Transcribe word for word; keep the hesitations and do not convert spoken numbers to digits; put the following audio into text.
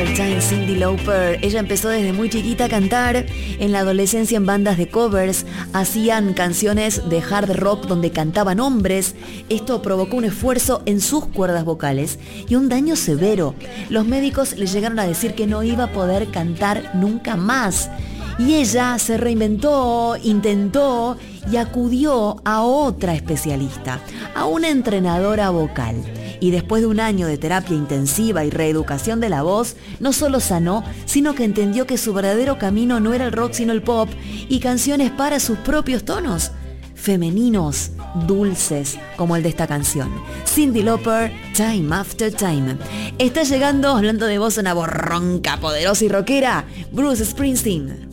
After Time, Cyndi Lauper. Ella empezó desde muy chiquita a cantar, en la adolescencia en bandas de covers, hacían canciones de hard rock donde cantaban hombres. Esto provocó un esfuerzo en sus cuerdas vocales y un daño severo. Los médicos le llegaron a decir que no iba a poder cantar nunca más. Y ella se reinventó, intentó y acudió a otra especialista, a una entrenadora vocal. Y después de un año de terapia intensiva y reeducación de la voz, no solo sanó, sino que entendió que su verdadero camino no era el rock sino el pop y canciones para sus propios tonos, femeninos, dulces, como el de esta canción. Cyndi Lauper, Time After Time. Está llegando, hablando de voz, una voz ronca, poderosa y rockera, Bruce Springsteen.